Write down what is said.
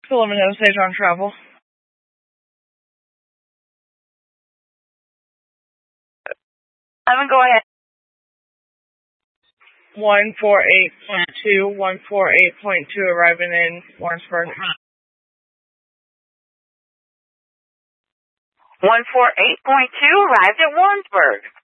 Sullivan Osage on travel. Evan, go ahead. 148.2, 148.2 arriving in Warrensburg. 148.2 arrived at Warrensburg.